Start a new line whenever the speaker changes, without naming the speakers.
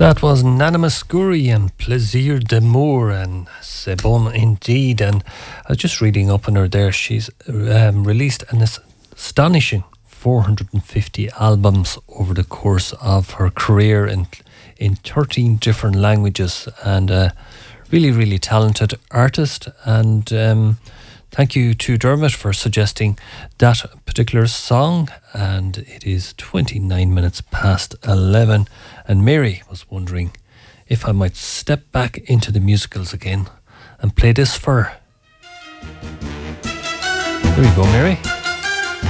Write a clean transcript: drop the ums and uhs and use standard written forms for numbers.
That was Nana Muscuri and Plaisir d'amour, and c'est bon indeed. And I was just reading up on her there. She's released an astonishing 450 albums over the course of her career in 13 different languages, and really, really talented artist. And thank you to Dermot for suggesting that particular song. And it is 29 minutes past 11. And Mary was wondering if I might step back into the musicals again and play this for her. There you go, Mary.